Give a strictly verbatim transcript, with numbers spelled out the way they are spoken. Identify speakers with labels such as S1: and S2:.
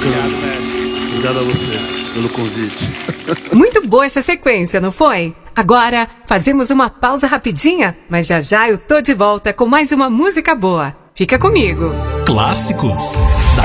S1: Obrigado, mestre.
S2: Obrigado a você pelo convite.
S3: Muito boa essa sequência, não foi? Agora, fazemos uma pausa rapidinha, mas já já eu tô de volta com mais uma música boa. Fica comigo.
S4: Clássicos da